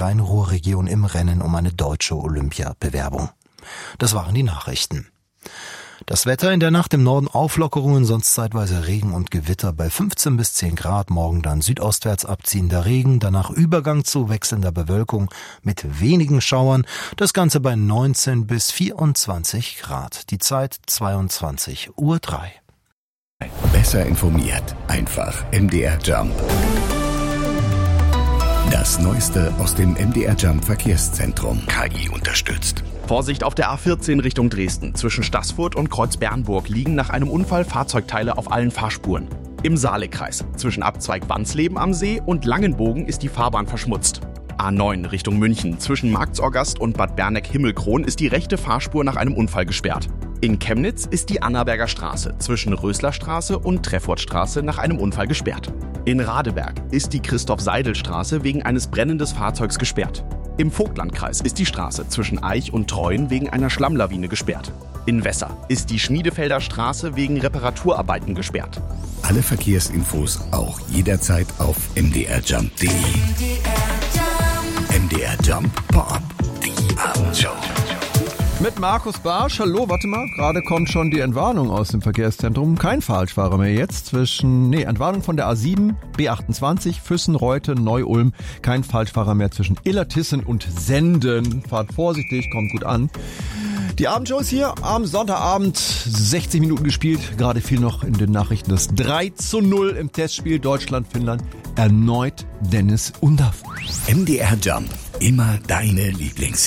Rhein-Ruhr-Region im Rennen um eine deutsche Olympiabewerbung. Das waren die Nachrichten. Das Wetter in der Nacht im Norden Auflockerungen, sonst zeitweise Regen und Gewitter bei 15 bis 10 Grad. Morgen dann südostwärts abziehender Regen, danach Übergang zu wechselnder Bewölkung mit wenigen Schauern. Das Ganze bei 19 bis 24 Grad. Die Zeit 22:03 Uhr. Besser informiert, einfach MDR Jump. Das Neueste aus dem MDR Jump Verkehrszentrum. KI unterstützt. Vorsicht auf der A14 Richtung Dresden. Zwischen Staßfurt und Kreuz-Bernburg liegen nach einem Unfall Fahrzeugteile auf allen Fahrspuren. Im Saalekreis. Zwischen Abzweig Wansleben am See und Langenbogen ist die Fahrbahn verschmutzt. A9 Richtung München. Zwischen Marktsorgast und Bad Berneck-Himmelkron ist die rechte Fahrspur nach einem Unfall gesperrt. In Chemnitz ist die Annaberger Straße zwischen Röslerstraße und Treffortstraße nach einem Unfall gesperrt. In Radeberg ist die Christoph-Seidel-Straße wegen eines brennenden Fahrzeugs gesperrt. Im Vogtlandkreis ist die Straße zwischen Aich und Treuen wegen einer Schlammlawine gesperrt. In Wesser ist die Schmiedefelder Straße wegen Reparaturarbeiten gesperrt. Alle Verkehrsinfos auch jederzeit auf mdrjump.de. MDR Jump Pop, die Abendshow. Mit Markus Barsch. Hallo, warte mal. Gerade kommt schon die Entwarnung aus dem Verkehrszentrum. Kein Falschfahrer mehr jetzt Entwarnung von der A7, B28, Füssen, Reute, Neu-Ulm. Kein Falschfahrer mehr zwischen Illertissen und Senden. Fahrt vorsichtig, kommt gut an. Die Abendshow ist hier am Sonntagabend, 60 Minuten gespielt. Gerade fiel noch in den Nachrichten das 3:0 im Testspiel Deutschland-Finnland. Erneut Dennis Undaff. MDR Jump, immer deine Lieblings